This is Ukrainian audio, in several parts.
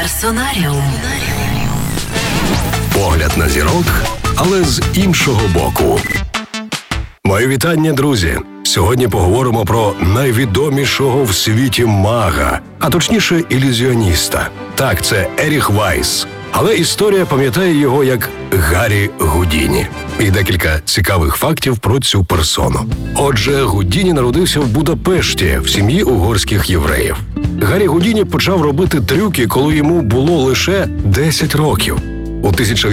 Персонаріум. Погляд на зірок, але з іншого боку. Мої вітання, друзі! Сьогодні поговоримо про найвідомішого в світі мага, а точніше ілюзіоніста. Так, це Еріх Вайс. Але історія пам'ятає його як Гаррі Гудіні. І декілька цікавих фактів про цю персону. Отже, Гудіні народився в Будапешті, в сім'ї угорських євреїв. Гаррі Гудіні почав робити трюки, коли йому було лише 10 років. У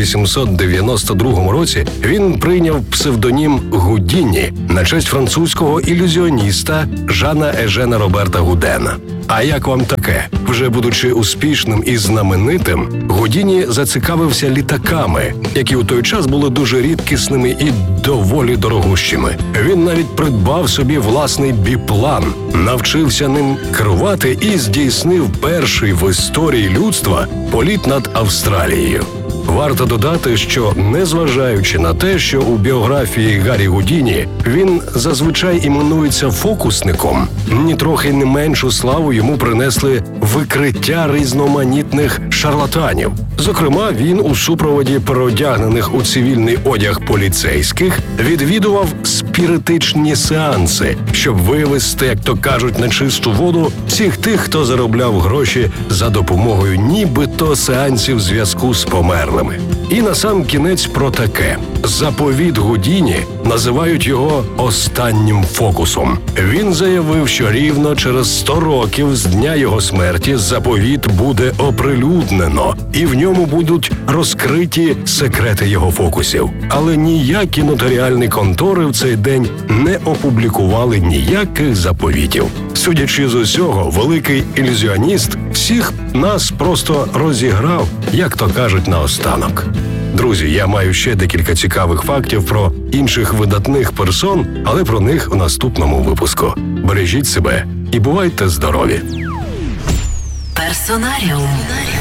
1892 році він прийняв псевдонім Гудіні на честь французького ілюзіоніста Жана Ежена Роберта Гудена. А як вам таке? Вже будучи успішним і знаменитим, Гудіні зацікавився літаками, які у той час були дуже рідкісними і доволі дорогущими. Він навіть придбав собі власний біплан, навчився ним керувати і здійснив перший в історії людства політ над Австралією. Варто додати, що незважаючи на те, що у біографії Гаррі Гудіні він зазвичай іменується фокусником, нітрохи не меншу славу йому принесли викриття різноманітних шарлатанів. Зокрема, він у супроводі переодягнених у цивільний одяг поліцейських відвідував спіритичні сеанси, щоб вивести, як то кажуть, на чисту воду всіх тих, хто заробляв гроші за допомогою нібито сеансів зв'язку з померлими. І насамкінець про таке. Заповіт Гудіні називають його останнім фокусом. Він заявив, що рівно через 100 років з дня його смерті заповіт буде оприлюднено, і в ньому будуть розкриті секрети його фокусів. Але ніякі нотаріальні контори в цей день не опублікували ніяких заповітів. Судячи з усього, великий ілюзіоніст всіх нас просто розіграв, як то кажуть, наостанок. Друзі, я маю ще декілька цікавих фактів про інших видатних персон, але про них у наступному випуску. Бережіть себе і бувайте здорові! Персонаріум.